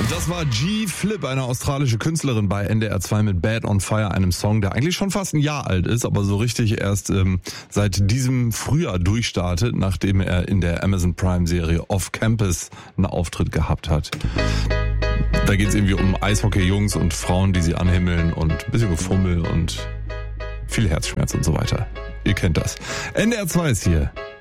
Das war G-Flip, eine australische Künstlerin bei NDR 2 mit Bad on Fire, einem Song, der eigentlich schon fast ein Jahr alt ist, aber so richtig erst seit diesem Frühjahr durchstartet, nachdem er in der Amazon Prime Serie Off Campus einen Auftritt gehabt hat. Da geht es irgendwie um Eishockey-Jungs und Frauen, die sie anhimmeln und ein bisschen Gefummel und viel Herzschmerz und so weiter. Ihr kennt das. NDR 2 ist hier.